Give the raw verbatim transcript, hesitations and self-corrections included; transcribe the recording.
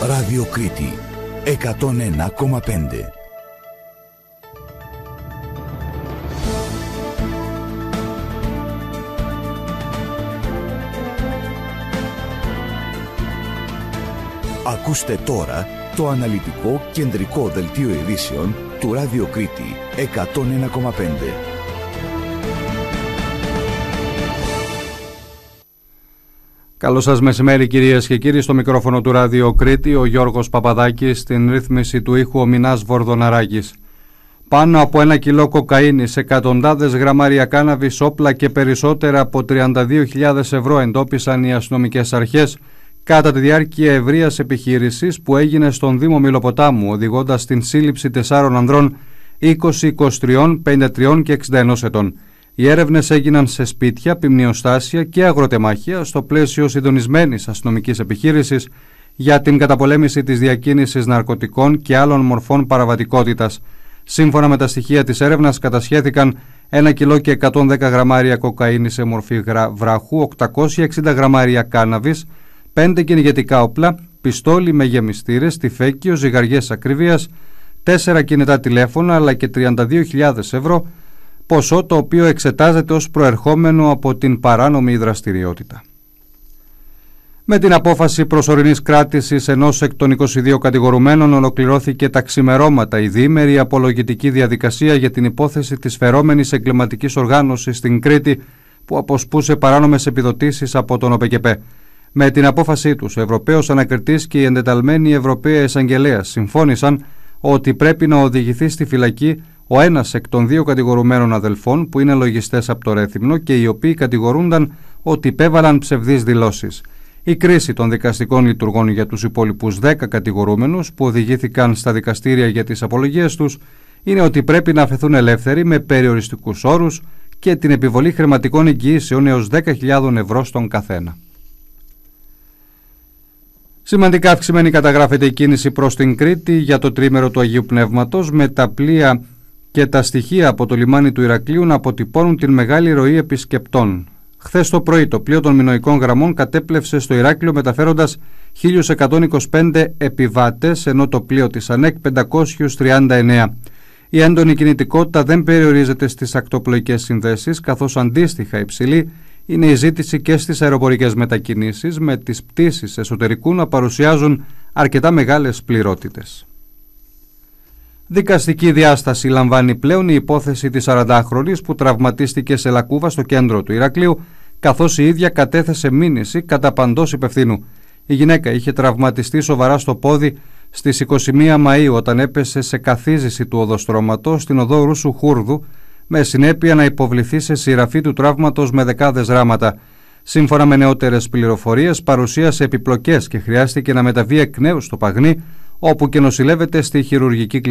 Ράδιο Κρήτη εκατόν ένα κόμμα πέντε. Ακούστε τώρα το αναλυτικό κεντρικό δελτίο ειδήσεων του Ράδιο Κρήτη εκατόν ένα κόμμα πέντε. Καλό σας μεσημέρι κυρίες και κύριοι, στο μικρόφωνο του Ράδιο Κρήτη ο Γιώργος Παπαδάκης, στην ρύθμιση του ήχου ο Μινάς Βορδοναράκης. Πάνω από ένα κιλό κοκαίνης, εκατοντάδες γραμμάρια κάναβης, όπλα και περισσότερα από τριάντα δύο χιλιάδες ευρώ εντόπισαν οι αστυνομικές αρχές κατά τη διάρκεια ευρείας επιχείρησης που έγινε στον Δήμο Μηλοποτάμου, οδηγώντας στην σύλληψη τεσσάρων ανδρών είκοσι, είκοσι τρία, πενήντα τρία και εξήντα ένα ετών. Οι έρευνες έγιναν σε σπίτια, ποιμνιοστάσια και αγροτεμάχια στο πλαίσιο συντονισμένης αστυνομικής επιχείρησης για την καταπολέμηση της διακίνησης ναρκωτικών και άλλων μορφών παραβατικότητας. Σύμφωνα με τα στοιχεία της έρευνας, κατασχέθηκαν ένα κιλό και εκατόν δέκα γραμμάρια κοκαίνη σε μορφή βράχου, οκτακόσια εξήντα γραμμάρια κάναβης, πέντε κυνηγετικά όπλα, πιστόλι με γεμιστήρες, τυφέκιο, ζυγαριές ακρίβειας, τέσσερα κινητά τηλέφωνα αλλά και τριάντα δύο χιλιάδες ευρώ, ποσό το οποίο εξετάζεται ως προερχόμενο από την παράνομη δραστηριότητα. Με την απόφαση προσωρινής κράτησης ενός εκ των είκοσι δύο κατηγορουμένων ολοκληρώθηκε τα ξημερώματα η διήμερη απολογητική διαδικασία για την υπόθεση της φερόμενης εγκληματικής οργάνωσης στην Κρήτη που αποσπούσε παράνομες επιδοτήσεις από τον ΟΠΕΚΕΠΕ. Με την απόφασή τους, ο Ευρωπαίος Ανακριτής και η εντεταλμένη Ευρωπαία Εισαγγελέας συμφώνησαν ότι πρέπει να οδηγηθεί στη φυλακή ο ένας εκ των δύο κατηγορουμένων αδελφών που είναι λογιστές από το Ρέθυμνο και οι οποίοι κατηγορούνταν ότι υπέβαλαν ψευδείς δηλώσεις. Η κρίση των δικαστικών λειτουργών για τους υπόλοιπους δέκα κατηγορούμενους που οδηγήθηκαν στα δικαστήρια για τις απολογίες τους είναι ότι πρέπει να αφαιθούν ελεύθεροι με περιοριστικούς όρους και την επιβολή χρηματικών εγγυήσεων έως δέκα χιλιάδες ευρώ στον καθένα. Σημαντικά αυξημένη καταγράφεται η κίνηση προς την Κρήτη για το τρίμερο του Αγίου Πνεύματος, με τα πλοία και τα στοιχεία από το λιμάνι του Ηρακλείου να αποτυπώνουν την μεγάλη ροή επισκεπτών. Χθες το πρωί το πλοίο των μινωικών γραμμών κατέπλευσε στο Ηράκλειο μεταφέροντας χίλια εκατόν είκοσι πέντε επιβάτες, ενώ το πλοίο της ΑΝΕΚ πεντακόσιους τριάντα εννέα. Η έντονη κινητικότητα δεν περιορίζεται στις ακτοπλοϊκές συνδέσεις, καθώς αντίστοιχα υψηλή είναι η ζήτηση και στις αεροπορικές μετακινήσεις, με τις πτήσεις εσωτερικού να παρουσιάζουν αρκετά μεγάλες πληρότητες. Δικαστική διάσταση λαμβάνει πλέον η υπόθεση της σαραντάχρονης που τραυματίστηκε σε Λακκούβα στο κέντρο του Ηρακλείου, καθώς η ίδια κατέθεσε μήνυση κατά παντός υπευθύνου. Η γυναίκα είχε τραυματιστεί σοβαρά στο πόδι στις είκοσι μία Μαΐου όταν έπεσε σε καθίζηση του οδοστρώματος στην οδό Ρούσου Χούρδου, με συνέπεια να υποβληθεί σε σειραφή του τραύματος με δεκάδες ράματα. Σύμφωνα με νεότερες πληροφορίες, παρουσίασε επιπλοκές και χρειάστηκε να μεταβεί εκ νέου στο Παγνί, όπου και νοσηλεύεται στη χειρουργική κλινική.